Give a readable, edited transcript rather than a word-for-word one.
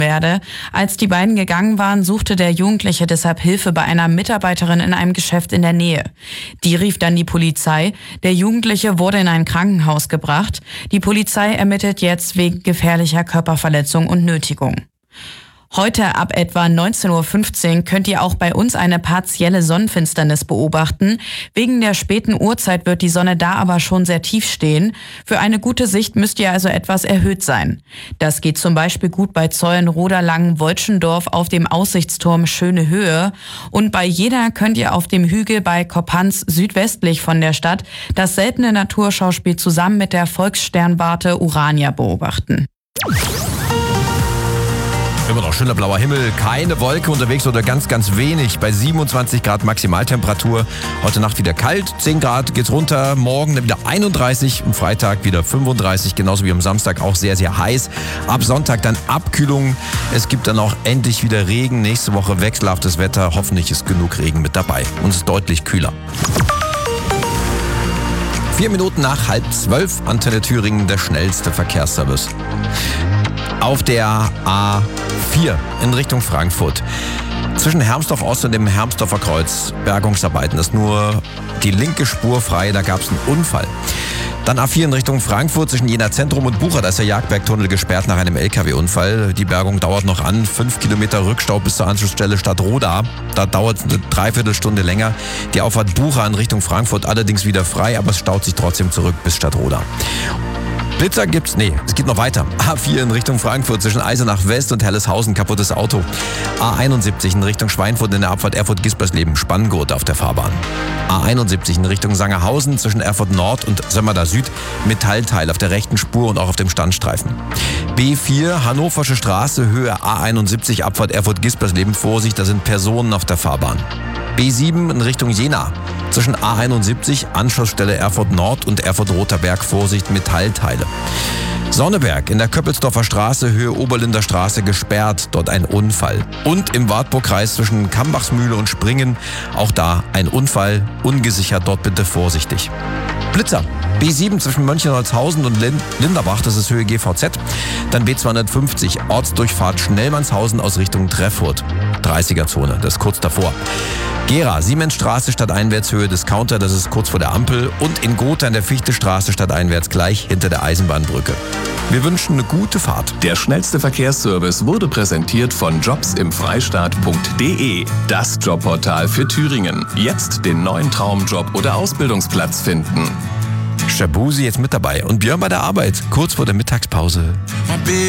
werde. Als die beiden gegangen waren, suchte der Jugendliche deshalb Hilfe bei einer Mitarbeiterin in einem Geschäft in der Nähe. Die rief dann die Polizei. Der Jugendliche wurde in ein Krankenhaus gebracht. Die Polizei ermittelt jetzt wegen gefährlicher Körperverletzung und Nötigung. Heute ab etwa 19:15 Uhr könnt ihr auch bei uns eine partielle Sonnenfinsternis beobachten. Wegen der späten Uhrzeit wird die Sonne da aber schon sehr tief stehen. Für eine gute Sicht müsst ihr also etwas erhöht sein. Das geht zum Beispiel gut bei Zeulenroda, Langen-Woltschendorf auf dem Aussichtsturm Schöne Höhe. Und bei Jena könnt ihr auf dem Hügel bei Koppanz südwestlich von der Stadt das seltene Naturschauspiel zusammen mit der Volkssternwarte Urania beobachten. Immer noch schöner blauer Himmel, keine Wolke unterwegs oder ganz, ganz wenig. Bei 27 Grad Maximaltemperatur. Heute Nacht wieder kalt, 10 Grad geht's runter. Morgen wieder 31, am Freitag wieder 35. Genauso wie am Samstag auch sehr, sehr heiß. Ab Sonntag dann Abkühlung. Es gibt dann auch endlich wieder Regen. Nächste Woche wechselhaftes Wetter. Hoffentlich ist genug Regen mit dabei. Und es ist deutlich kühler. 4 Minuten nach 11:30, Antenne Thüringen, der schnellste Verkehrsservice. Auf der A4 in Richtung Frankfurt. Zwischen Hermsdorf Ost und dem Hermsdorfer Kreuz Bergungsarbeiten. Das ist nur die linke Spur frei, da gab es einen Unfall. Dann A4 in Richtung Frankfurt zwischen Jena Zentrum und Bucha. Da ist der Jagdbergtunnel gesperrt nach einem LKW-Unfall. Die Bergung dauert noch an. 5 Kilometer Rückstau bis zur Anschlussstelle Stadtroda. Da dauert es eine Dreiviertelstunde länger. Die Auffahrt Bucha in Richtung Frankfurt allerdings wieder frei, aber es staut sich trotzdem zurück bis Stadtroda. Blitzer gibt's? Nee, es geht noch weiter. A4 in Richtung Frankfurt zwischen Eisenach West und Helleshausen, kaputtes Auto. A71 in Richtung Schweinfurt in der Abfahrt Erfurt-Gispersleben, Spanngurt auf der Fahrbahn. A71 in Richtung Sangerhausen zwischen Erfurt Nord und Sömmerda Süd, Metallteil auf der rechten Spur und auch auf dem Standstreifen. B4 Hannoversche Straße, Höhe A71, Abfahrt Erfurt-Gispersleben, Vorsicht, da sind Personen auf der Fahrbahn. B7 in Richtung Jena. Zwischen A71, Anschlussstelle Erfurt Nord und Erfurt Roter Berg, Vorsicht, Metallteile. Sonneberg in der Köppelsdorfer Straße, Höhe Oberlinder Straße, gesperrt, dort ein Unfall. Und im Wartburgkreis zwischen Kambachsmühle und Springen, auch da ein Unfall, ungesichert, dort bitte vorsichtig. Blitzer. B7 zwischen Mönchenholzhausen und Linderbach, das ist Höhe GVZ. Dann B250, Ortsdurchfahrt Schnellmannshausen aus Richtung Treffurt. 30er-Zone, das ist kurz davor. Gera, Siemensstraße stadteinwärts, Discounter, das ist kurz vor der Ampel. Und in Gotha in der Fichtestraße stadteinwärts, gleich hinter der Eisenbahnbrücke. Wir wünschen eine gute Fahrt. Der schnellste Verkehrsservice wurde präsentiert von jobsimfreistaat.de. Das Jobportal für Thüringen. Jetzt den neuen Traumjob oder Ausbildungsplatz finden. Shabuzi jetzt mit dabei und Björn bei der Arbeit, kurz vor der Mittagspause.